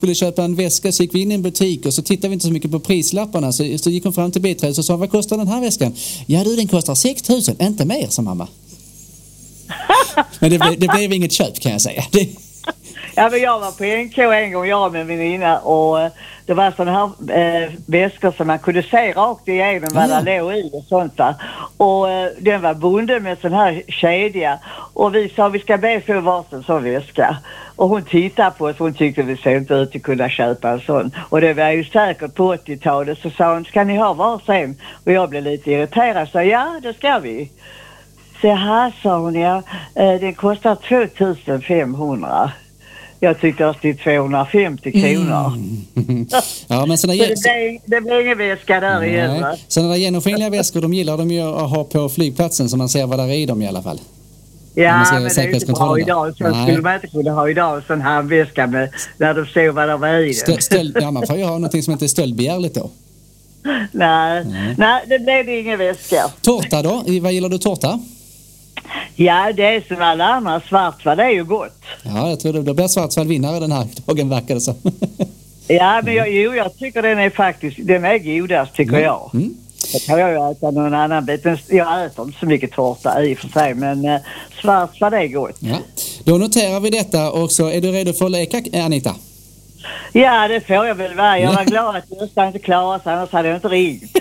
skulle köpa en väska, så gick vi in i en butik och så tittade vi inte så mycket på prislapparna, så gick hon fram till biträdet och sa, vad kostar den här väskan? Ja du, den kostar 6 000, inte mer, sa mamma. Men det blev inget köp, kan jag säga. Ja, men jag var på NK en gång, jag med min väninna, och det var sådana här väskor som man kunde se rakt igenom vad det låg i och sånt där. Och den var bunden med sån här kedja, och vi sa vi ska be för varsin sån väska. Och hon tittade på oss, hon tyckte vi såg inte ut att kunna köpa en sån. Och det var ju säkert på 80-talet, så sa hon, ska ni ha varsin? Och jag blev lite irriterad, så ja, det ska vi. Så här, sa hon, ja, den kostar 2500. Jag tyckte att det är 250 kronor. Ja, men det blir ingen väska där igen. Sådana där genomskinliga väskor, de gillar de ju att ha på flygplatsen, så man ser vad där är i dem i alla fall. Ja, men det är inte bra idag. Så skulle man inte kunna ha idag en sån här väska med, där de ser vad de är i den. Ja, man får ju ha någonting som inte är stöldbegärligt då. Nej, det blev det ingen väska. Tårta då? Vad gillar du tårta? Ja, det är som alla andra. Svartsvall, det är ju gott. Ja, jag tror det blir Svartsvall vinnare den här dagen, verkar det så. Ja, men jag tycker den är godast, tycker jag. Mm. Så kan jag ju äta någon annan bit. Jag äter inte så mycket tårta i och för sig, men Svartsvall är gott. Ja. Då noterar vi detta, och så är du redo för att leka, Anita? Ja, det får jag väl vara. Jag var glad att Gösta inte klarade sig, annars hade jag inte ringt.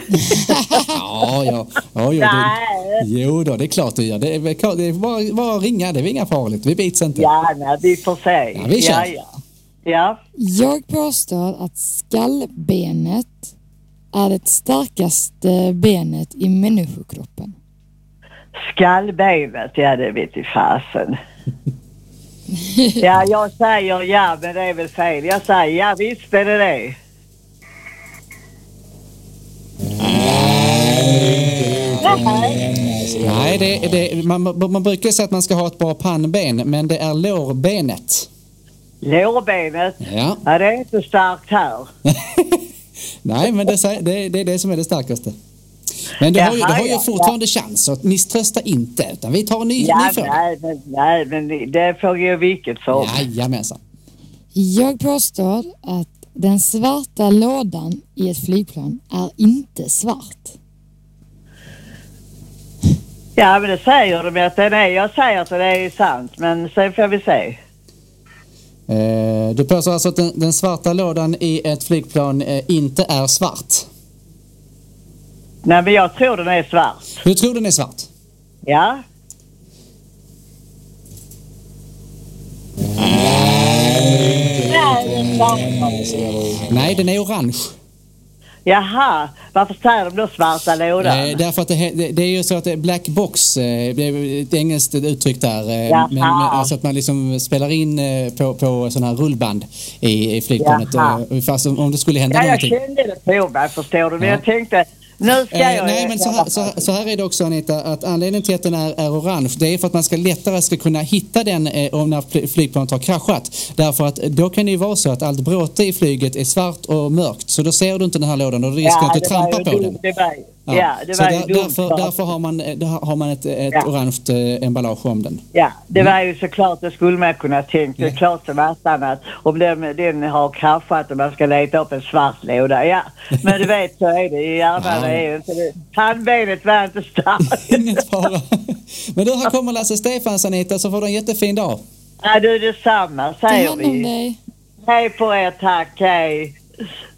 Jo då, det är klart du gör. Det är bara att ringa, det är inga farligt. Vi bits inte. Ja, nej, vi får se. Ja, vi kör. Ja. Jag påstår att skallbenet är det starkaste benet i människokroppen. Skallbenet, ja, det vet i fasen. Ja, jag säger ja, men det är väl fel. Jag säger ja, visst är det. Nej, man brukar säga att man ska ha ett bra pannben, men det är lårbenet. Lårbenet? Ja. Ja, det är inte starkt här. Nej, men det är det som är det starkaste. Men du har ju fortfarande chans, så misströsta inte, utan vi tar en ny fråga. Nej, men det får ju vilket så. Jajamensan. Jag påstår att den svarta lådan i ett flygplan är inte svart. Ja, men det säger de att den är. Jag säger att det är sant, men sen får vi se. Du påstår alltså att den svarta lådan i ett flygplan inte är svart? Nej, men jag tror den är svart. Du tror den är svart? Ja. Nej, den är orange. Jaha, varför säger de då svarta lådan? Därför att det är ju så att black box, det är ett engelskt uttryck där, alltså att man liksom spelar in på sån här rullband i flygplanet, fast om det skulle hända någonting. Jag kände det på mig, förstår du, men jag tänkte nu ska jag... Nej, men så här är det också, Anita, att anledningen till att den är orange, det är för att man lättare ska kunna hitta den om när flygplanet har kraschat. Därför att då kan det ju vara så att allt bråte i flyget är svart och mörkt, så då ser du inte den här lådan och riskerar att du trampar på den. Därför har man ett orange emballage om den. Ja, det var ju såklart, det skulle man kunna tänka. Det är klart som attan att om den har kraschat och man ska leta upp en svart låda. Ja, men du vet, så är det i hjärnan. Det är inte det. Tandbenet var inte starkt. Inget fara. Men du, här kommer Lasse Stefans, Anita, så får du en jättefin dag. Ja, du, detsamma, säger vi. Hej på er, tack, hej.